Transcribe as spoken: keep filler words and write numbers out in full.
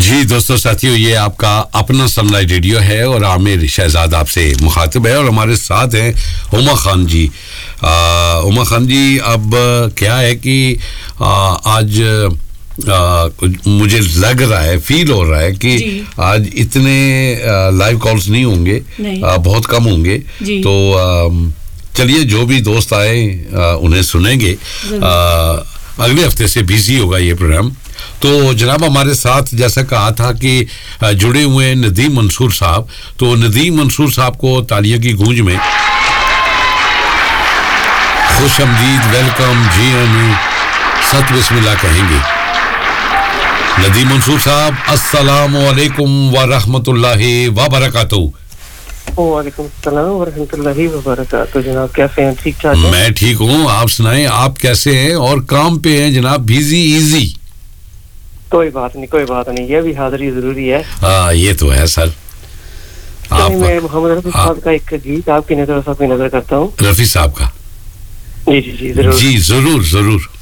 जी दोस्तों साथियों, ये आपका अपना सनलाइट रेडियो है और आमिर शहजाद आपसे मुखातिब है और हमारे साथ हैं उमा खान जी। आ, उमा खान जी, अब क्या है कि आ, आज आ, मुझे लग रहा है, फील हो रहा है कि आज इतने लाइव कॉल्स नहीं होंगे, नहीं। आ, बहुत कम होंगे। तो आ, चलिए, जो भी दोस्त आए आ, उन्हें सुनेंगे। आ, अगले हफ्ते से बिजी होगा ये प्रोग्राम। तो जनाब, हमारे साथ जैसा कहा था कि जुड़े हुए हैं नदीम मंसूर साहब। तो नदीम मंसूर साहब को तालियों की गूंज में खुश आमदीद, वेलकम, जी आनू, सत बिस्मिल्लाह कहेंगे। नदीम मंसूर साहब, अस्सलामु अलैकुम व रहमतुल्लाहि व बरकातहू। वालेकुम सलाम व रहमतुल्लाहि व बरकातहू। जनाब कैसे हैं? ठीक ठाक हैं? मैं ठीक हूँ, आप सुनाएं, आप कैसे हैं? और काम पे हैं जनाब, बिजी इजी? कोई बात नहीं, कोई बात नहीं, ये भी हाजिरी जरूरी है। हाँ, ये तो है सर। आप मैं मोहम्मद रफी साहब का एक गीत आपकी नजर साहब की नजर करता हूँ। रफी साहब का? जी जी जी जरूर जी जरूर जरूर।